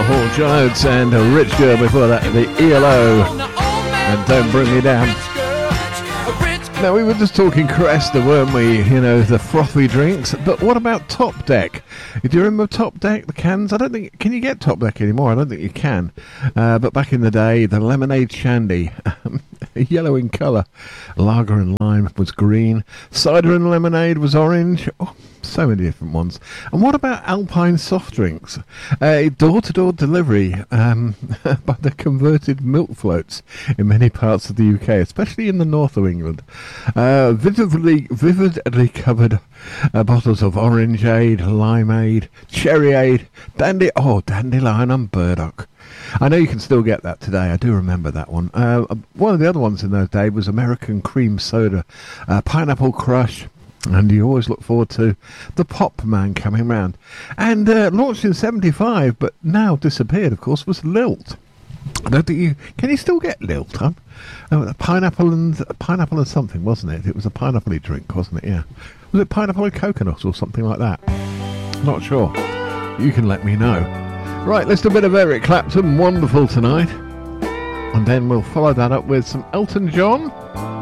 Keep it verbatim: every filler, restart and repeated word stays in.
Oh, John Oates and a Rich Girl before that, the E L O and Don't Bring Me Down. Now, we were just talking Cresta, weren't we? You know, the frothy drinks. But what about Top Deck? Do you remember Top Deck, the cans? I don't think... Can you get Top Deck anymore? I don't think you can. Uh, but back in the day, the lemonade shandy, yellow in colour. Lager and lime was green. Cider and lemonade was orange. Oh, so many different ones. And what about Alpine soft drinks? Uh, door-to-door delivery um, by the converted milk floats in many parts of the U K, especially in the north of England. Uh, vividly, vividly covered uh, bottles of Orangeade, Limeade, Cherryade, Dandy, oh, Dandelion and Burdock. I know you can still get that today. I do remember that one. Uh, one of the other ones in those days was American Cream Soda, uh, Pineapple Crush. And you always look forward to the Pop Man coming round. And uh, launched in seventy-five, but now disappeared, of course, was Lilt. I don't think you... Can you still get Lilt, huh? Uh, pineapple and pineapple and something, wasn't it? It was a pineapple-y drink, wasn't it? Yeah. Was it pineapple and coconut or something like that? Not sure. You can let me know. Right, let's do a bit of Eric Clapton, Wonderful Tonight. And then we'll follow that up with some Elton John.